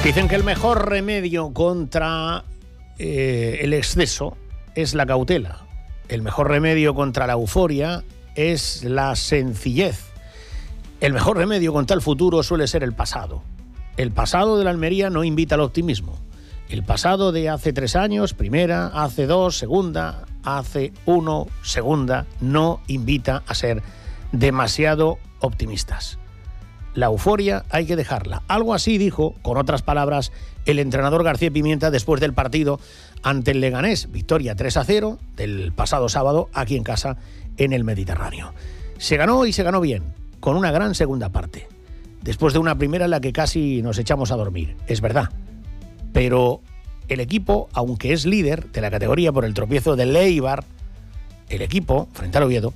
Dicen que el mejor remedio contra el exceso es la cautela. El mejor remedio contra la euforia es la sencillez. El mejor remedio contra el futuro suele ser el pasado. El pasado de la Almería no invita al optimismo. El pasado de hace 3 años, primera, hace 2, segunda, hace 1, segunda, no invita a ser demasiado optimistas. La euforia hay que dejarla. Algo así dijo, con otras palabras, el entrenador García Pimienta después del partido ante el Leganés. Victoria 3-0 del pasado sábado aquí en casa en el Mediterráneo. Se ganó y se ganó bien, con una gran segunda parte. Después de una primera en la que casi nos echamos a dormir, es verdad. Pero el equipo, aunque es líder de la categoría por el tropiezo del Eibar, el equipo, frente al Oviedo,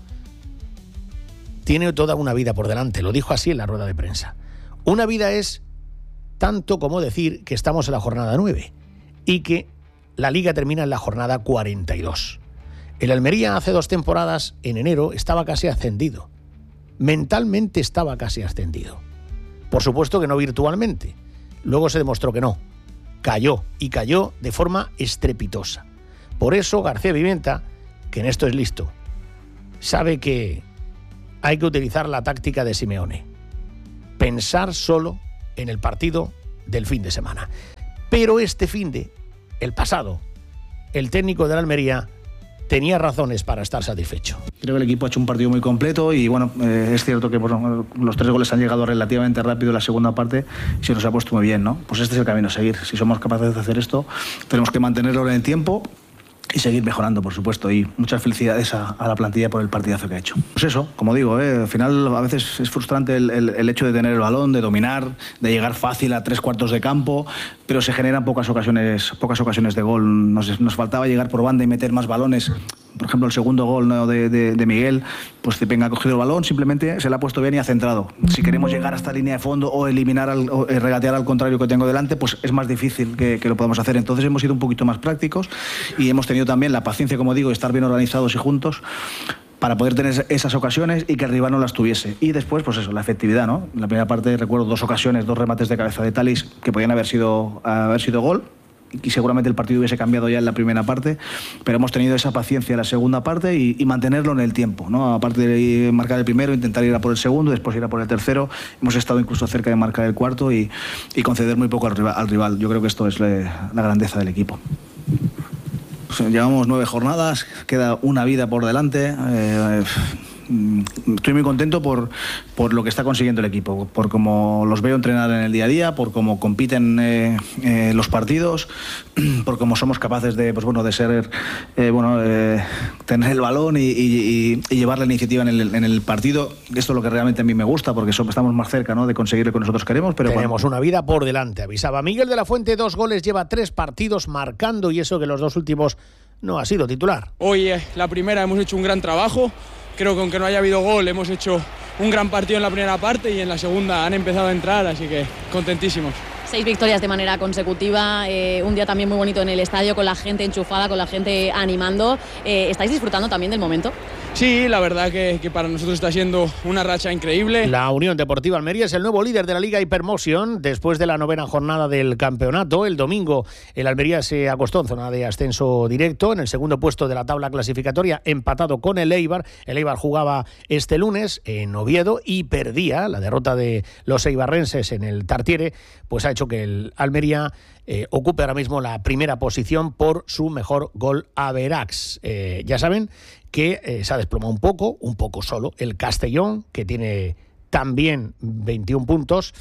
tiene toda una vida por delante, lo dijo así en la rueda de prensa. Una vida es tanto como decir que estamos en la jornada 9 y que la Liga termina en la jornada 42. El Almería hace 2 temporadas, en enero, estaba casi ascendido. Mentalmente estaba casi ascendido. Por supuesto que no virtualmente. Luego se demostró que no. Cayó, y cayó de forma estrepitosa. Por eso García Pimienta, que en esto es listo, sabe que hay que utilizar la táctica de Simeone. Pensar solo en el partido del fin de semana. Pero este el pasado, el técnico de la Almería tenía razones para estar satisfecho. Creo que el equipo ha hecho un partido muy completo y bueno, es cierto que los 3 goles han llegado relativamente rápido en la segunda parte y se nos ha puesto muy bien, ¿no? Pues este es el camino a seguir. Si somos capaces de hacer esto, tenemos que mantenerlo en el tiempo y seguir mejorando, por supuesto, y muchas felicidades a la plantilla por el partidazo que ha hecho. Pues eso, como digo, al final a veces es frustrante el hecho de tener el balón, de dominar, de llegar fácil a 3/4 de campo, pero se generan pocas ocasiones de gol. Nos faltaba llegar por banda y meter más balones. Por ejemplo, el segundo gol, ¿no?, de Miguel, pues Cepena ha cogido el balón, simplemente se le ha puesto bien y ha centrado. Si queremos llegar hasta línea de fondo o eliminar o regatear al contrario que tengo delante, pues es más difícil que lo podamos hacer. Entonces hemos sido un poquito más prácticos y hemos tenido también la paciencia, como digo, de estar bien organizados y juntos para poder tener esas ocasiones y que el rival no las tuviese. Y después, pues eso, la efectividad, ¿no? En la primera parte recuerdo 2 ocasiones, 2 remates de cabeza de Talis que podían haber sido gol, y seguramente el partido hubiese cambiado ya en la primera parte, pero hemos tenido esa paciencia en la segunda parte y mantenerlo en el tiempo, ¿no? Aparte de marcar el primero, intentar ir a por el segundo, después ir a por el tercero. Hemos estado incluso cerca de marcar el cuarto y conceder muy poco al rival. Yo creo que esto es la grandeza del equipo. Llevamos 9 jornadas, queda una vida por delante. Estoy muy contento por lo que está consiguiendo el equipo, por cómo los veo entrenar en el día a día, por cómo compiten los partidos, por cómo somos capaces de ser tener el balón y llevar la iniciativa en el partido. Esto es lo que realmente a mí me gusta, porque estamos más cerca, ¿no?, de conseguir lo que nosotros queremos. Pero tenemos una vida por delante, avisaba Miguel de la Fuente. 2 goles, lleva 3 partidos marcando, y eso que los 2 últimos no ha sido titular. Hoy la primera hemos hecho un gran trabajo. Creo que aunque no haya habido gol, hemos hecho un gran partido en la primera parte y en la segunda han empezado a entrar, así que contentísimos. 6 victorias de manera consecutiva, un día también muy bonito en el estadio, con la gente enchufada, con la gente animando. ¿Estáis disfrutando también del momento? Sí, la verdad que para nosotros está siendo una racha increíble. La Unión Deportiva Almería es el nuevo líder de la Liga Hypermotion después de la 9ª jornada del campeonato. El domingo el Almería se acostó en zona de ascenso directo, en el segundo puesto de la tabla clasificatoria, empatado con el Eibar. El Eibar jugaba este lunes en Oviedo y perdía. La derrota de los eibarrenses en el Tartiere pues ha hecho que el Almería ocupe ahora mismo la primera posición por su mejor gol average. Ya saben que se ha desplomado un poco solo, el Castellón, que tiene también 21 puntos,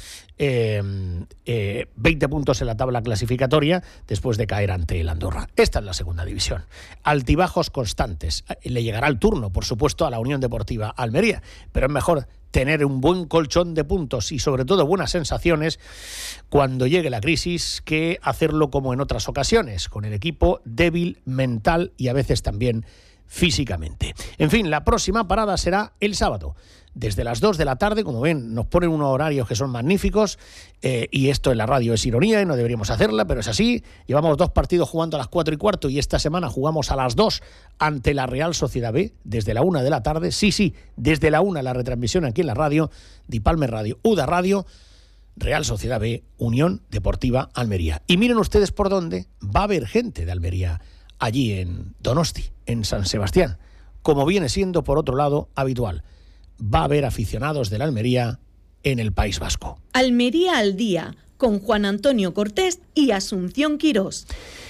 20 puntos en la tabla clasificatoria después de caer ante el Andorra. Esta es la segunda división. Altibajos constantes. Le llegará el turno, por supuesto, a la Unión Deportiva Almería, pero es mejor tener un buen colchón de puntos y sobre todo buenas sensaciones cuando llegue la crisis que hacerlo como en otras ocasiones, con el equipo débil mental y a veces también físicamente. En fin, la próxima parada será el sábado, desde las 2 de la tarde. Como ven, nos ponen unos horarios que son magníficos, y esto en la radio es ironía y no deberíamos hacerla, pero es así. Llevamos 2 partidos jugando a las 4:15 y esta semana jugamos a las 2 ante la Real Sociedad B, desde la 1 de la tarde. Sí, desde la 1 la retransmisión aquí en la radio, Di Palme Radio, UDA Radio. Real Sociedad B, Unión Deportiva Almería. Y miren ustedes por dónde va a haber gente de Almería allí en Donosti, en San Sebastián, como viene siendo por otro lado habitual. Va a haber aficionados de la Almería en el País Vasco. Almería al día, con Juan Antonio Cortés y Asunción Quirós.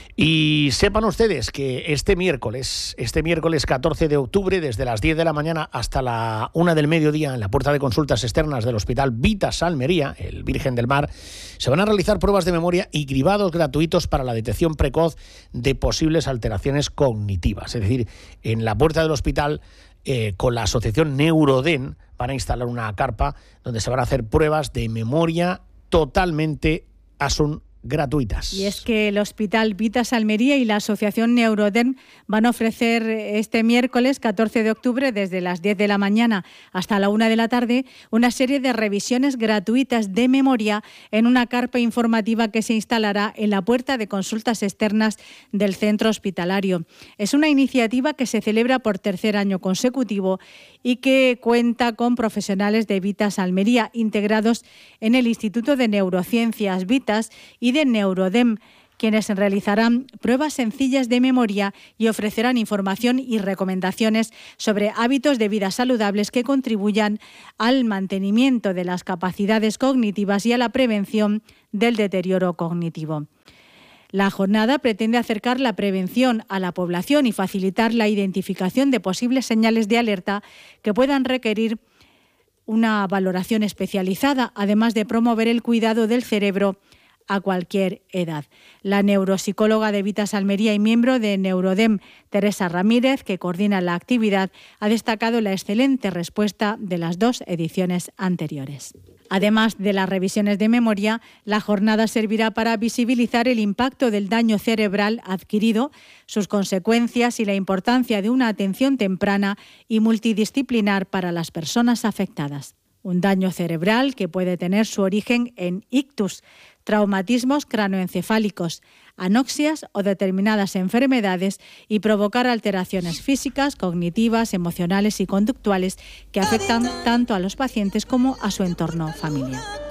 Y sepan ustedes que este miércoles 14 de octubre, desde las 10 de la mañana hasta la 1 del mediodía, en la puerta de consultas externas del Hospital Vitas Almería, el Virgen del Mar, se van a realizar pruebas de memoria y cribados gratuitos para la detección precoz de posibles alteraciones cognitivas. Es decir, en la puerta del hospital, con la asociación Neuroden, van a instalar una carpa donde se van a hacer pruebas de memoria totalmente gratuitas. Y es que el Hospital Vitas Almería y la Asociación Neuroden van a ofrecer este miércoles 14 de octubre, desde las 10 de la mañana hasta la 1 de la tarde, una serie de revisiones gratuitas de memoria en una carpa informativa que se instalará en la puerta de consultas externas del centro hospitalario. Es una iniciativa que se celebra por tercer año consecutivo y que cuenta con profesionales de Vitas Almería integrados en el Instituto de Neurociencias Vitas y de Neurodem, quienes realizarán pruebas sencillas de memoria y ofrecerán información y recomendaciones sobre hábitos de vida saludables que contribuyan al mantenimiento de las capacidades cognitivas y a la prevención del deterioro cognitivo. La jornada pretende acercar la prevención a la población y facilitar la identificación de posibles señales de alerta que puedan requerir una valoración especializada, además de promover el cuidado del cerebro a cualquier edad. La neuropsicóloga de Vitas Almería y miembro de Neurodem, Teresa Ramírez, que coordina la actividad, ha destacado la excelente respuesta de las 2 ediciones anteriores. Además de las revisiones de memoria, la jornada servirá para visibilizar el impacto del daño cerebral adquirido, sus consecuencias y la importancia de una atención temprana y multidisciplinar para las personas afectadas. Un daño cerebral que puede tener su origen en ictus, traumatismos cranoencefálicos, anoxias o determinadas enfermedades y provocar alteraciones físicas, cognitivas, emocionales y conductuales que afectan tanto a los pacientes como a su entorno familiar.